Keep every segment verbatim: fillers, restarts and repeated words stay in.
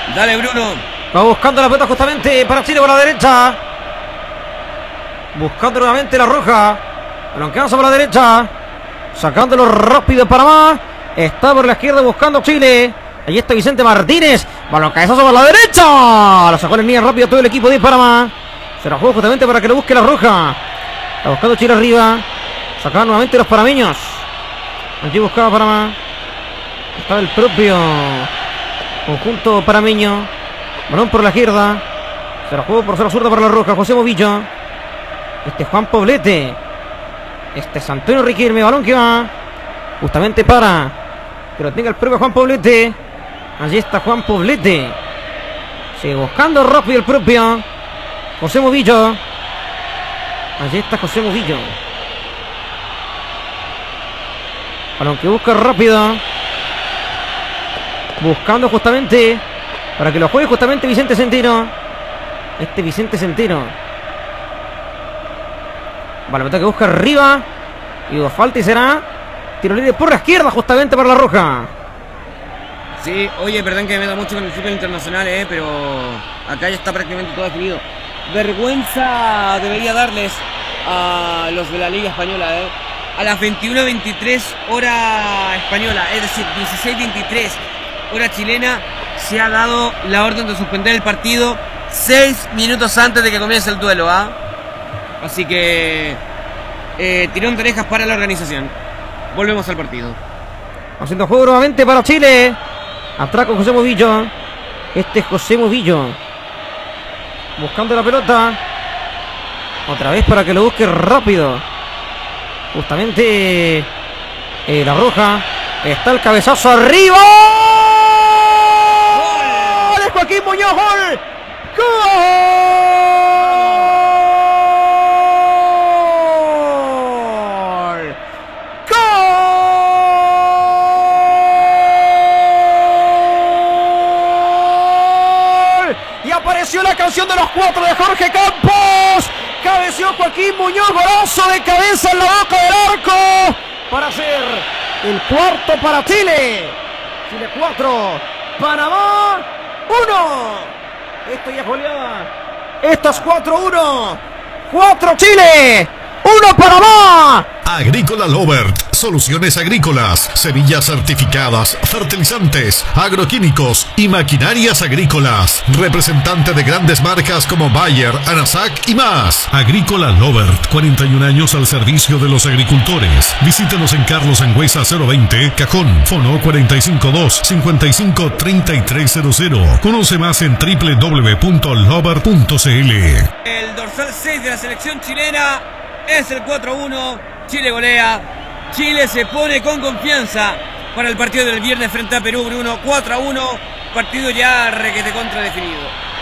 Dale, Bruno. Va buscando la pelota justamente para Chile por la derecha. Buscando nuevamente la roja. Balón que avanza por la derecha. Sacándolo rápido para más. Está por la izquierda buscando Chile. Ahí está Vicente Martínez. Balón cabezazo por la derecha. Lo sacó en línea rápido todo el equipo de Panamá. Se la jugó justamente para que lo busque la roja. Está buscando Chile arriba. Sacaban nuevamente los panameños. Allí buscaba Panamá. Estaba el propio conjunto panameño. Balón por la izquierda. Se la jugó por ser zurda para la roja. José Movillo. Este es Juan Poblete. Este es Antonio Riquelme. Balón que va justamente para que lo tenga el propio Juan Poblete. Allí está Juan Poblete. Sigue buscando rápido el propio José Movillo. Allí está José Movillo. Balón que busca rápido. Buscando justamente para que lo juegue justamente Vicente Centeno. Este Vicente Centeno. Vale, pelota que busca arriba. Y dos falta y será tiro libre por la izquierda justamente para la roja. Sí, oye, perdón que me da mucho con el fútbol internacional, eh, pero acá ya está prácticamente todo definido. Vergüenza debería darles a los de la Liga Española, eh. A las veintiuna veintitrés hora española, es decir, dieciséis veintitrés hora chilena, se ha dado la orden de suspender el partido seis minutos antes de que comience el duelo, ¿ah? Así que eh, tirón de orejas para la organización. Volvemos al partido. Haciendo juego nuevamente para Chile. Atrás con José Movillo. Este es José Movillo. Buscando la pelota. Otra vez para que lo busque rápido. Justamente eh, la roja. Está el cabezazo arriba. ¡Gol! ¡De Joaquín Muñoz! ¡Gol! ¡Gol! ¡Gol! Y apareció la canción de los cuatro de Jorge Campos. Cabeció Joaquín Muñoz, golazo de cabeza en la boca del arco para hacer el cuarto para Chile. Chile cuatro, Panamá uno. Esto ya es goleada. Esto es cuatro uno. cuatro Chile, uno Panamá. Agrícola Lovert, soluciones agrícolas, semillas certificadas, fertilizantes, agroquímicos y maquinarias agrícolas. Representante de grandes marcas como Bayer, Anasac y más. Agrícola Lovert, cuarenta y un años al servicio de los agricultores. Visítanos en Carlos Sangüesa cero veinte, Cajón, Fono cuatro cinco dos, cinco cinco tres tres cero cero. Conoce más en doble u doble u doble u punto lovert punto c l. El dorsal seis de la selección chilena es el cuatro uno. Chile golea. Chile se pone con confianza para el partido del viernes frente a Perú, Bruno. cuatro a uno. Partido ya requete contra definido.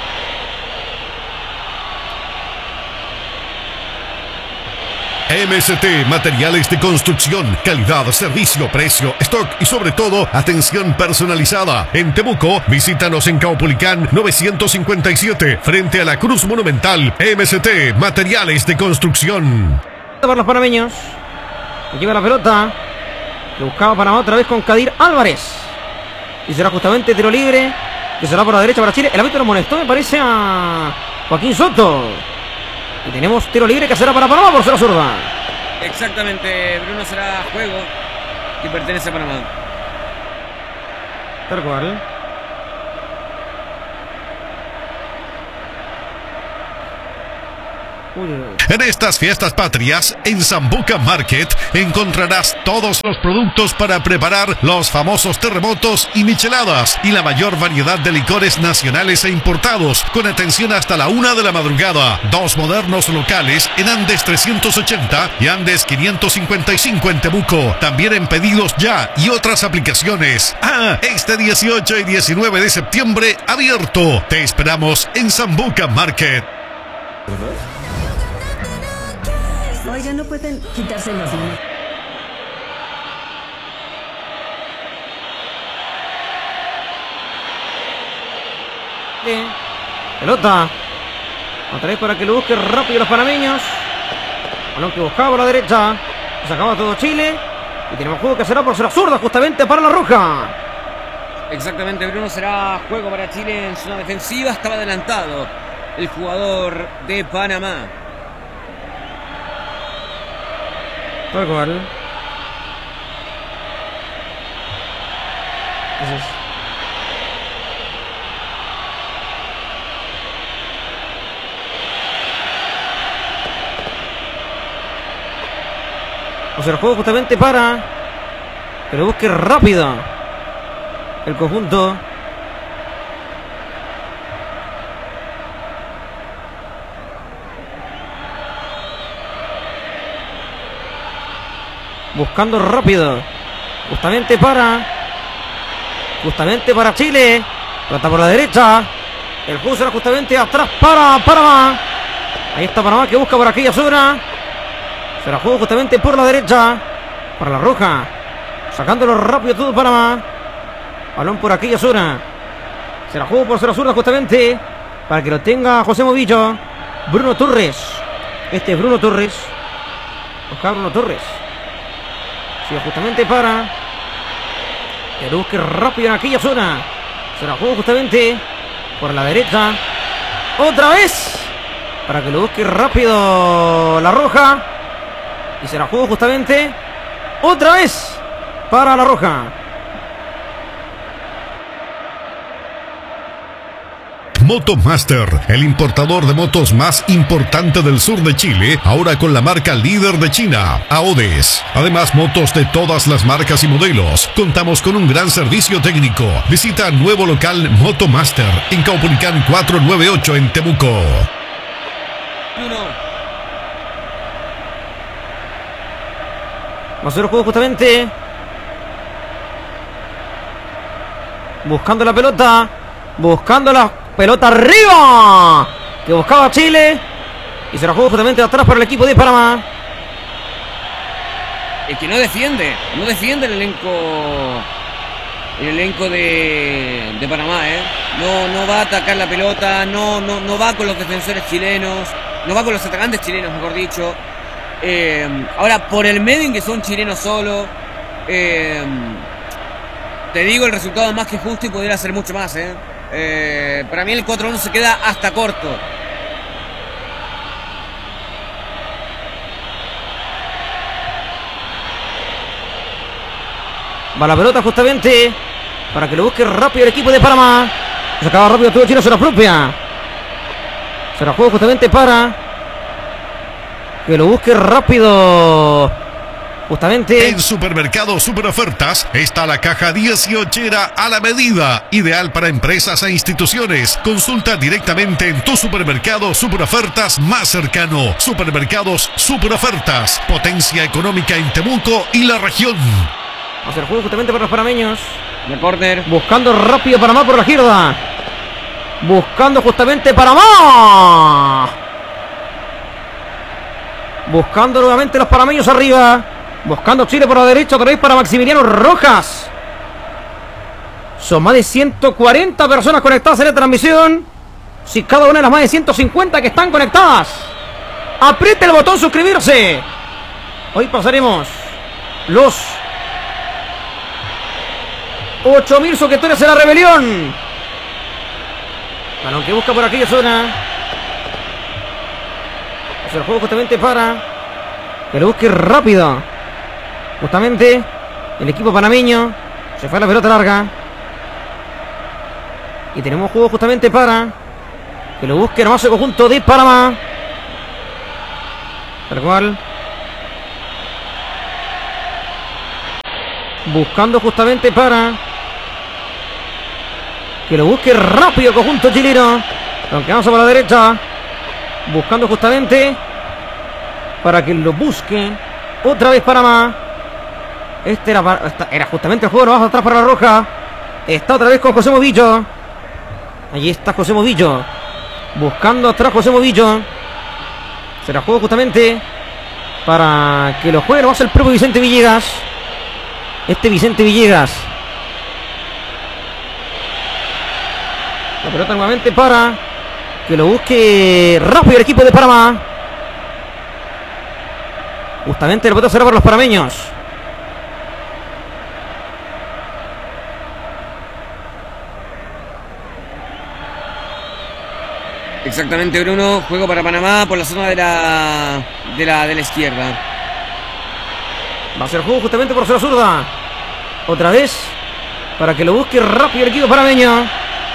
M S T, materiales de construcción, calidad, servicio, precio, stock y sobre todo, atención personalizada. En Temuco, visítanos en Caupolicán novecientos cincuenta y siete, frente a la Cruz Monumental. M S T, materiales de construcción. Para los panameños. Lleva la pelota. Que buscaba Panamá otra vez con Kadir Álvarez. Y será justamente tiro libre. Que será por la derecha para Chile. El árbitro lo molestó, me parece, a Joaquín Soto. Y tenemos tiro libre que será para Panamá por ser la zurda. Exactamente, Bruno, será juego que pertenece a Panamá. Tal cual. En estas fiestas patrias, en Sambuca Market, encontrarás todos los productos para preparar los famosos terremotos y micheladas y la mayor variedad de licores nacionales e importados, con atención hasta la una de la madrugada. Dos modernos locales en Andes trescientos ochenta y Andes quinientos cincuenta y cinco en Temuco. También en Pedidos Ya y otras aplicaciones. Ah, este dieciocho y diecinueve de septiembre abierto. Te esperamos en Sambuca Market. Oiga, no pueden quitarse los niños. Pelota. Otra vez para que lo busque rápido los panameños. Balón que buscaba por la derecha. Se acaba todo Chile. Y tenemos juego que será por ser zurda justamente para la roja. Exactamente, Bruno, será juego para Chile en zona defensiva. Estaba adelantado el jugador de Panamá. Tal cual. Eso es. O sea, el juego justamente para que lo busque rápido el conjunto. Buscando rápido. Justamente para. Justamente para Chile. Trata por la derecha. El juego será justamente atrás para Panamá. Ahí está Panamá que busca por aquella zona. Será juego justamente por la derecha. Para la roja. Sacándolo rápido todo Panamá. Balón por aquella zona. Será juego por zona zurda justamente. Para que lo tenga José Movillo. Bruno Torres. Este es Bruno Torres. Busca Bruno Torres. Sí, justamente para. Que lo busque rápido en aquella zona. Será juego justamente por la derecha. Otra vez. Para que lo busque rápido la roja. Y será juego justamente otra vez para la roja. Motomaster, el importador de motos más importante del sur de Chile, ahora con la marca líder de China, AODES. Además, motos de todas las marcas y modelos. Contamos con un gran servicio técnico. Visita nuevo local Motomaster en Caupolicán cuatrocientos noventa y ocho en Temuco. Uno. Va a ser el juego justamente buscando la pelota. Buscando la pelota arriba. Que buscaba Chile. Y será juego justamente atrás para el equipo de Panamá. Es que no defiende. No defiende el elenco. El elenco de, de Panamá, ¿eh? No, no va a atacar la pelota. No, no, no va con los defensores chilenos. No va con los atacantes chilenos, mejor dicho. Eh, ahora, por el medio en que son chilenos solo, eh, te digo el resultado más que justo y podría hacer mucho más. Eh. Eh, para mí el cuatro uno se queda hasta corto. Va la pelota justamente para que lo busque rápido el equipo de Panamá. Se acaba rápido todo Chile, se la propia. Se la juega justamente para que lo busque rápido. Justamente en Supermercado Super Ofertas está la caja dieciochera a la medida, ideal para empresas e instituciones. Consulta directamente en tu supermercado Super Ofertas más cercano. Supermercados Super Ofertas, potencia económica en Temuco y la región. Va a ser juego justamente para los panameños. De córner. Buscando rápido Panamá por la izquierda. Buscando justamente Panamá. Buscando nuevamente los panameños arriba. Buscando Chile por la derecha. Otra vez para Maximiliano Rojas. Son más de ciento cuarenta personas conectadas en la transmisión. Si cada una de las más de ciento cincuenta que están conectadas, apriete el botón suscribirse. Hoy pasaremos los ocho mil suscriptores en la rebelión. Balón que busca por aquella zona. Es el juego justamente para que lo busque rápido. Justamente el equipo panameño. Se fue a la pelota larga. Y tenemos juego justamente para que lo busque nomás el conjunto de Panamá. Tal cual. Buscando justamente para que lo busque rápido el conjunto chileno. Aunque vamos a por la derecha. Buscando justamente para que lo busque otra vez Panamá. Este era, era justamente el juego. Lo baja atrás para la roja. Está otra vez con José Movillo. Allí está José Movillo. Buscando atrás José Movillo. Se la juega justamente para que lo juegue nomás el propio Vicente Villegas. Este Vicente Villegas. La pelota nuevamente para que lo busque rápido el equipo de Panamá. Justamente la pelota será para los panameños. Exactamente, Bruno. Juego para Panamá por la zona de la de la, de la izquierda. Va a ser juego justamente por la zurda. Otra vez. Para que lo busque rápido el equipo panameño.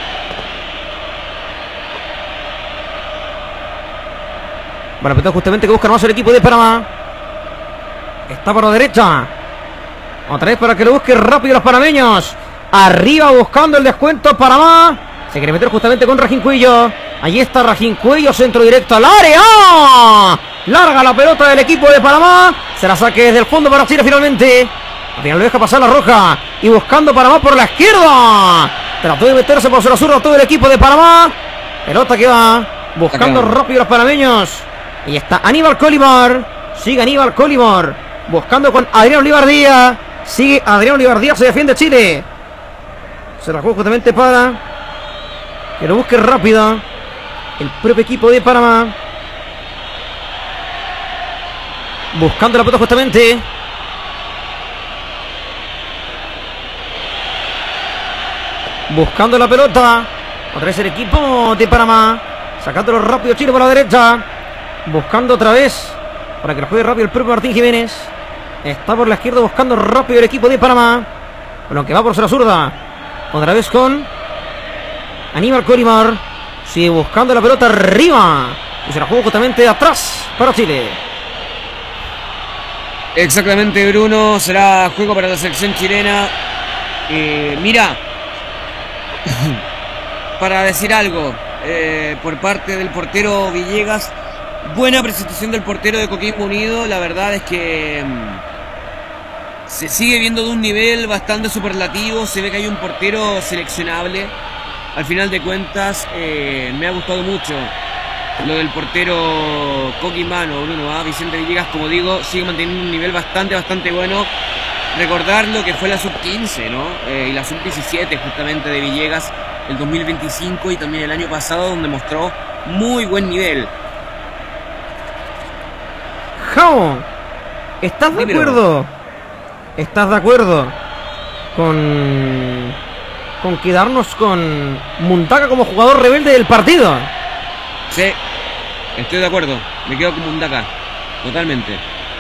Para petar justamente que busca más el equipo de Panamá. Está por la derecha. Otra vez para que lo busque rápido los panameños. Arriba buscando el descuento Panamá. Se quiere meter justamente con Rajín Cuello. Allí está Rajín Cuello, centro directo al área. Larga la pelota del equipo de Panamá. Se la saque desde el fondo para Chile finalmente. Al final lo deja pasar la Roja. Y buscando Panamá por la izquierda. Trató de meterse por la zurda todo el equipo de Panamá. Pelota que va buscando rápido los panameños. Y está Aníbal Colimar. Sigue Aníbal Colimar. Buscando con Adrián Olivardía. Sigue Adrián Olivardía. Se defiende Chile. Se la juega justamente para que lo busque rápido el propio equipo de Panamá. Buscando la pelota justamente. Buscando la pelota. Otra vez el equipo de Panamá. Sacándolo rápido Chile por la derecha. Buscando otra vez para que lo juegue rápido el propio Martín Jiménez. Está por la izquierda buscando rápido el equipo de Panamá. Bueno, que va por la zurda. Otra vez con Aníbal Colimar. Sigue buscando la pelota arriba. Y se la juega justamente atrás para Chile. Exactamente, Bruno. Será juego para la selección chilena. Eh, mira, para decir algo, eh, por parte del portero Villegas, buena presentación del portero de Coquimbo Unido. La verdad es que mmm, se sigue viendo de un nivel bastante superlativo. Se ve que hay un portero seleccionable. Al final de cuentas, eh, me ha gustado mucho lo del portero coquimbano, Bruno, ¿ah? Vicente Villegas, como digo, sigue manteniendo un nivel bastante, bastante bueno. Recordar lo que fue la sub quince, ¿no? Eh, y la sub diecisiete justamente de Villegas el dos mil veinticinco y también el año pasado, donde mostró muy buen nivel. Jao, ¿estás de Dímelo. acuerdo? ¿Estás de acuerdo con con quedarnos con Muntaca como jugador rebelde del partido? Sí, estoy de acuerdo. Me quedo como un Muntaca, totalmente.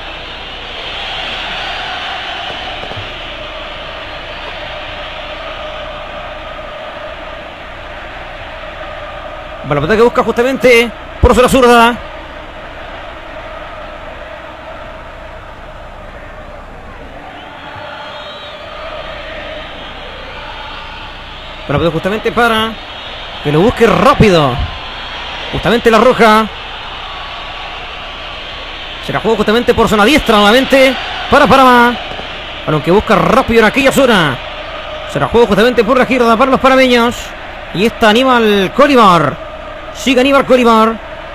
Para la pelota que busca justamente por la zurda. Para la pelota justamente para que lo busque rápido. Justamente la Roja. Se la juega justamente por zona diestra nuevamente para Panamá. Para que busca rápido en aquella zona. Se la juega justamente por la izquierda para los panameños. Y está Aníbal Colimar. Sigue Aníbal Colimar.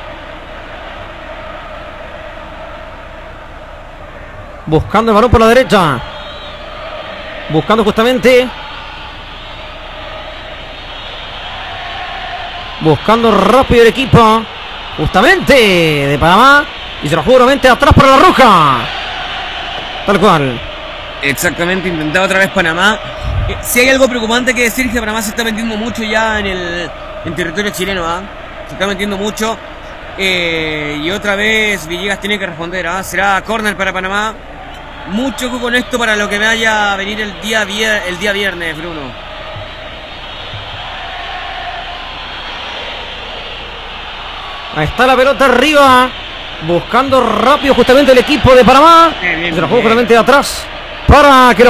Buscando el balón por la derecha. Buscando justamente. Buscando rápido el equipo. Justamente de Panamá. Y se lo juega nuevamente atrás para la Roja. Tal cual. Exactamente, intentaba otra vez Panamá. Eh, si hay algo preocupante que decir, que Panamá se está metiendo mucho ya en el en territorio chileno, ¿ah? Se está metiendo mucho. Eh, y otra vez Villegas tiene que responder, ¿ah? Será córner para Panamá. Mucho ojo con esto para lo que vaya a venir el día, vier el día viernes, Bruno. Ahí está la pelota arriba. Buscando rápido justamente el equipo de Panamá. Bien, bien, se la juega bien. justamente de atrás. Para que